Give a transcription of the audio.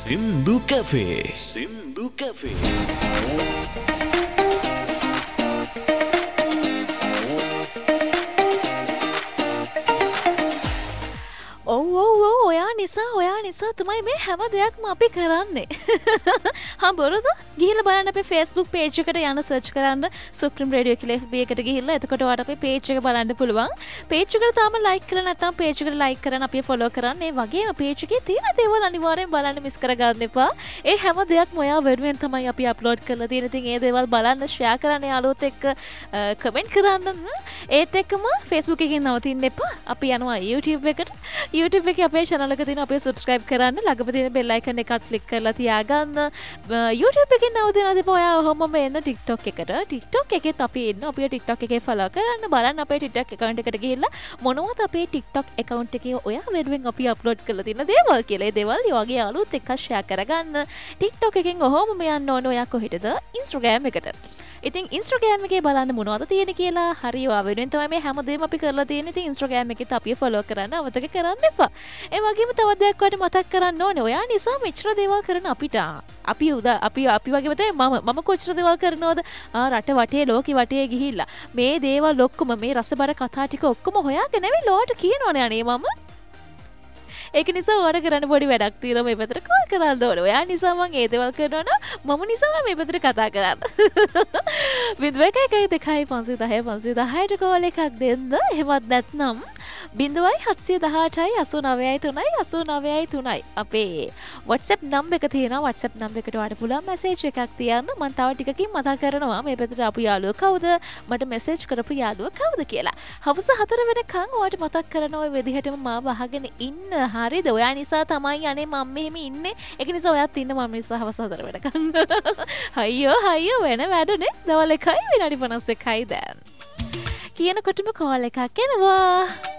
Sindhu Cafe. Sindhu Cafe. ඔයා නිසා තමයි මේ හැම දෙයක්ම අපි කරන්නේ. හා බොරුද? ගිහිල්ලා බලන්න අපේ Facebook page එකට යන search කරන්න Supreme Radio කියලා FB එකට ගිහිල්ලා එතකොට ඔයාලට අපේ page එක බලන්න පුළුවන්. page එකට තාම like කරලා නැත්නම් page එකට like කරන්න අපි follow කරන්න. ඒ වගේම page එකේ තියෙන දේවල් අනිවාර්යෙන් බලන්න miss කරගන්න එපා. ඒ හැම දෙයක්ම ඔයා වෙනුවෙන් තමයි අපි upload කරලා තියෙන. ඉතින් ඒ දේවල් බලන්න share කරන්න යාළුවොත් එක්ක comment කරන්න. ඒත් එක්කම Facebook එකකින් නවතින්න එපා. අපි යනවා YouTube එකට. YouTube එකේ අපේ channel එක තියෙන අපේ subscribe කරන්න ළඟම තියෙන bell icon එකත් click කරලා තියාගන්න. YouTube එකෙන් නවතිනද ඔයා ඔහොමම එන්න TikTok එකට. TikTok එකෙත් අපි එන්න. අපේ TikTok එකේ follow කරන්න බලන්න අපේ TikTok account එකට ගිහිල්ලා මොනවද අපේ TikTok account එකේ ඔයා වෙනුවෙන් අපි upload කරලා තියෙන දේවල් කියලා. ඒ දේවල් ඔයගේ යාළුවොත් එක්ක share කරගන්න. TikTok එකෙන් ඔහොමම යන්න ඕන ඔයා කොහෙටද? Instagram එකට. ඉතින් Instagram එකේ බලන්න මොනවද තියෙන්නේ කියලා හරි ඔයා වෙනුවෙන් තමයි මේ හැමදේම අපි කරලා තියෙන්නේ. ඉතින් Instagram එකෙත් අපි follow කරන්න අමතක කරන්න එපා. ඒ වගේම තවත් දෙයක් ඔයාලට මතක් කරන්න ඕනේ. ඔයා නිසා මෙච්චර දේවල් කරන අපිට අපි වගේම තමයි මම කොච්චර දේවල් කරනවද? රට වටේ ලෝකෙ වටේ ගිහිල්ලා මේ දේවල් ඔක්කොම මේ රසබර කතා ටික ඔක්කොම හොයාගෙන ඇවිල්ලා ඔයාලට කියනවනේ අනේ මම ඒක නිසා ඔයාලට කරන්න පොඩි වැඩක් තියෙනවා මේ පැත්තට කෝල් කරන්න ඕනේ. ඔයා නිසා මම ඒ දේවල් කරනවා නම් මම නිසා මේ පැත්තට කතා කරන්න. 0112 කෝල් එකක් දෙන්න. එහෙමත් නැත්නම් 07188983 අපේ WhatsApp number එක තියෙනවා. WhatsApp number එකට ඔයාලට පුළුවන් message එකක් තියන්න. මම තව ටිකකින් මතක් කරනවා මේ පැත්තට අපු යාළුවෝ කවුද? මට message කරපු යාළුවෝ කවුද කියලා. හවස 4 වෙනකන් ඔයාලට මතක් කරන ඔය විදිහටම මාව අහගෙන ඉන්න. හරිද? ඔයා නිසා තමයි අනේ මම මෙහෙම ඉන්නේ. ඒක නිසා ඔයාත් ඉන්න මම නිසා හවස 4 වෙනකන්. හයියෝ වෙන වැඩනේ. දවල් 1:51 දැන්. කියනකොටම කෝල් එකක් එනවා.